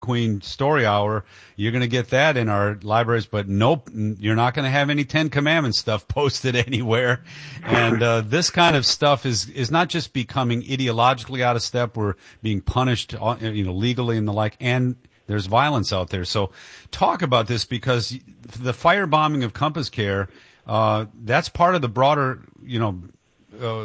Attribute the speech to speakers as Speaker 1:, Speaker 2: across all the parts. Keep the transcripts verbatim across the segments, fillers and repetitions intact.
Speaker 1: Queen Story Hour. You're going to get that in our libraries, but nope, you're not going to have any Ten Commandments stuff posted anywhere. And uh, this kind of stuff is is not just becoming ideologically out of step. We're being punished, you know, legally and the like, and there's violence out there. So talk about this, because the firebombing of Compass Care, uh, that's part of the broader, you know, uh,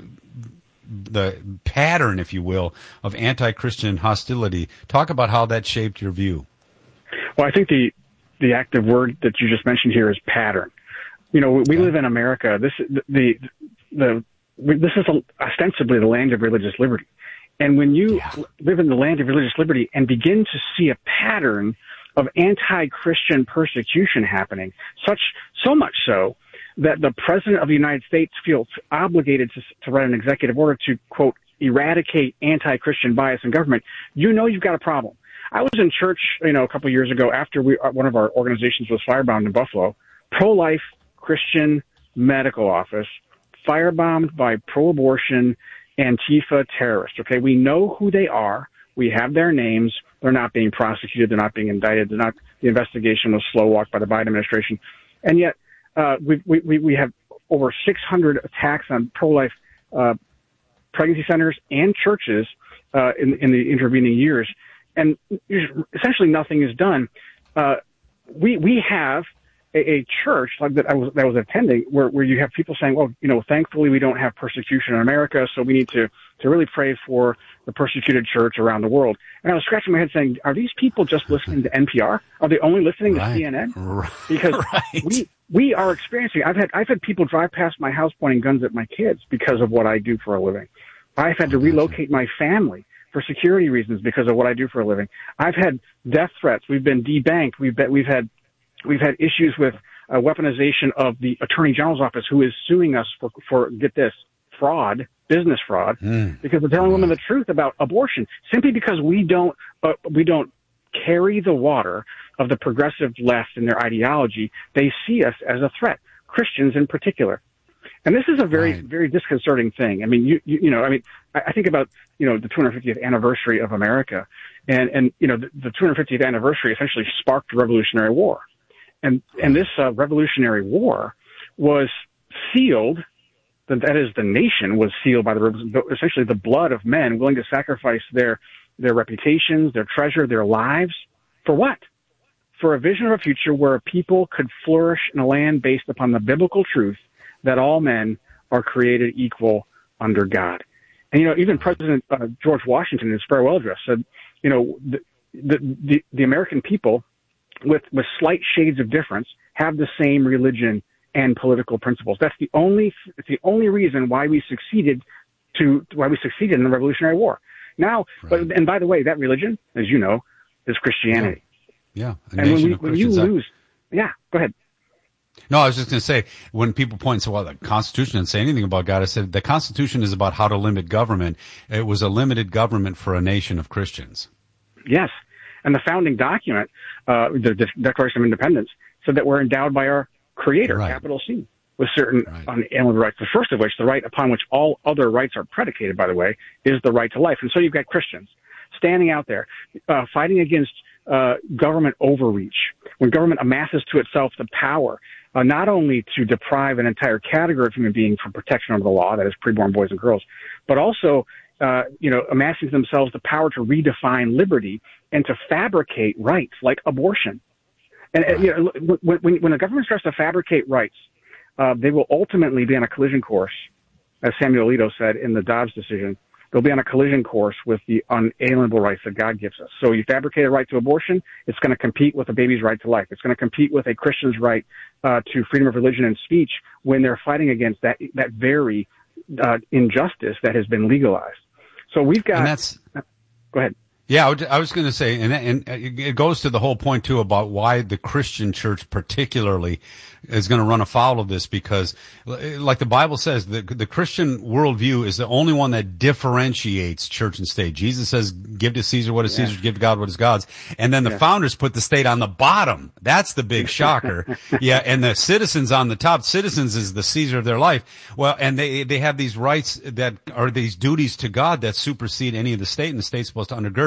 Speaker 1: the pattern, if you will, of anti-Christian hostility. Talk about how that shaped your view.
Speaker 2: Well, I think the the active word that you just mentioned here is pattern. You know, we yeah. live in America. This the the, the this is ostensibly the land of religious liberty. And when you yeah. live in the land of religious liberty and begin to see a pattern of anti-Christian persecution happening, such so much so that the President of the United States feels obligated to, to write an executive order to, quote, eradicate anti-Christian bias in government, you know you've got a problem. I was in church, you know, a couple of years ago after we, one of our organizations was firebombed in Buffalo. Pro-life Christian medical office, firebombed by pro-abortion Antifa terrorists. Okay, we know who they are. We have their names. They're not being prosecuted. They're not being indicted. They're not. The investigation was slow walked by the Biden administration, and yet uh, we we we have over six hundred attacks on pro-life uh, pregnancy centers and churches uh, in in the intervening years, and essentially nothing is done. Uh, we we have a, a church like that I was that I was attending where where you have people saying, well, you know, thankfully we don't have persecution in America, so we need to to really pray for the persecuted church around the world. And I was scratching my head saying, are these people just listening to N P R? Are they only listening
Speaker 1: right.
Speaker 2: to C N N?
Speaker 1: Right.
Speaker 2: Because
Speaker 1: right.
Speaker 2: we we are experiencing. I've had I've had people drive past my house pointing guns at my kids because of what I do for a living. I've had to relocate my family for security reasons because of what I do for a living. I've had death threats. We've been debanked. We've been, we've had we've had issues with uh, weaponization of the Attorney General's office, who is suing us for for get this fraud. Business fraud, mm. because we're telling women the truth about abortion simply because we don't uh, we don't carry the water of the progressive left in their ideology. They see us as a threat, Christians in particular, and this is a very right. very disconcerting thing. I mean, you you, you know, I mean, I, I think about you know the two hundred fiftieth anniversary of America, and and you know the, the two hundred fiftieth anniversary essentially sparked the Revolutionary War, and and this uh, Revolutionary War was sealed. That is, the nation was sealed by the essentially the blood of men willing to sacrifice their their reputations, their treasure, their lives. For what? For a vision of a future where people could flourish in a land based upon the biblical truth that all men are created equal under God. And, you know, even President uh, George Washington in his farewell address said, you know, the, the, the, the American people, with, with slight shades of difference, have the same religion and political principles. That's the only, it's the only reason why we succeeded to, why we succeeded in the Revolutionary War. Now, right. but, and by the way, that religion, as you know, is Christianity.
Speaker 1: Yeah. yeah
Speaker 2: and when, we, when you lose, yeah, go ahead.
Speaker 1: No, I was just going to say, when people point and say, well, the Constitution didn't say anything about God, I said, the Constitution is about how to limit government. It was a limited government for a nation of Christians.
Speaker 2: Yes. And the founding document, uh, the, the Declaration of Independence, said that we're endowed by our Creator, right. capital C, with certain right. unalienable rights. The first of which, the right upon which all other rights are predicated, by the way, is the right to life. And so you've got Christians standing out there, uh, fighting against uh, government overreach. When government amasses to itself the power, uh, not only to deprive an entire category of human beings from protection under the law, that is preborn boys and girls, but also, uh, you know, amassing to themselves the power to redefine liberty and to fabricate rights like abortion. And, right. you know, when, when, when the government starts to fabricate rights, uh, they will ultimately be on a collision course, as Samuel Alito said in the Dobbs decision. They'll be on a collision course with the unalienable rights that God gives us. So you fabricate a right to abortion, it's going to compete with a baby's right to life. It's going to compete with a Christian's right uh, to freedom of religion and speech when they're fighting against that that very uh, injustice that has been legalized. So we've got.
Speaker 1: And that's.
Speaker 2: Go ahead.
Speaker 1: Yeah, I was going to say, and, and it goes to the whole point, too, about why the Christian church particularly is going to run afoul of this, because, like the Bible says, the, the Christian worldview is the only one that differentiates church and state. Jesus says, give to Caesar what is yeah. Caesar's, give to God what is God's. And then the yeah. founders put the state on the bottom. That's the big shocker. yeah, and the citizens on the top. Citizens is the Caesar of their life. Well, and they, they have these rights that are these duties to God that supersede any of the state, and the state's supposed to undergird it.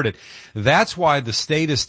Speaker 1: it. That's why the state is